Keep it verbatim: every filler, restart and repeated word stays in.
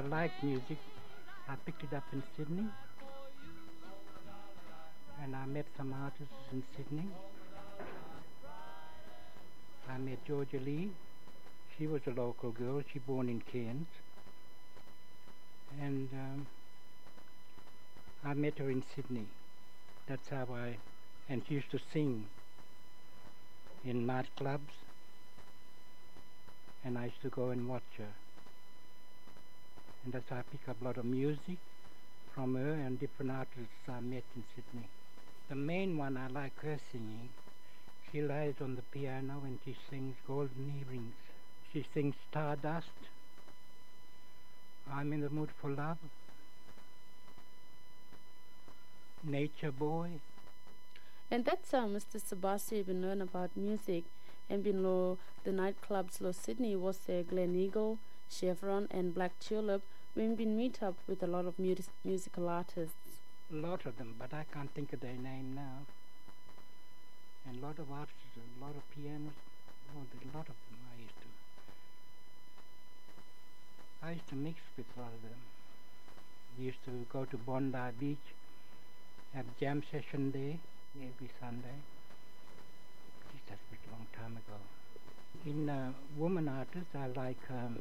I like music. I picked it up in Sydney, and I met some artists in Sydney. I met Georgia Lee. She was a local girl. She born in Cairns. And um, I met her in Sydney. That's how I... And she used to sing in nightclubs. And I used to go and watch her. And that's how I pick up a lot of music from her and different artists I met in Sydney. The main one, I like her singing. She lies on the piano and she sings Golden Earrings. She sings Stardust, I'm in the Mood for Love, Nature Boy. And that's how Mister Sabasi been learn about music and been lo the nightclubs lo Sydney was there Glen Eagle, Chevron and Black Tulip. We've been meet up with a lot of mu musical artists. A lot of them, but I can't think of their name now. And a lot of artists, a lot of pianos, oh, there's a lot of them I used to. I used to mix with a lot of them. We used to go to Bondi Beach, have jam session there every Sunday. Geez, that was a long time ago. In uh, woman artists, I like um,